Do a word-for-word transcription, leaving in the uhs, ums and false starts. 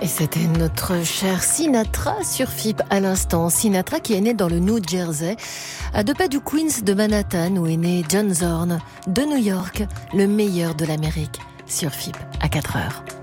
Et c'était notre cher Sinatra sur F I P à l'instant. Sinatra qui est né dans le New Jersey, à deux pas du Queens de Manhattan où est né John Zorn. De New York, le meilleur de l'Amérique sur F I P à quatre heures.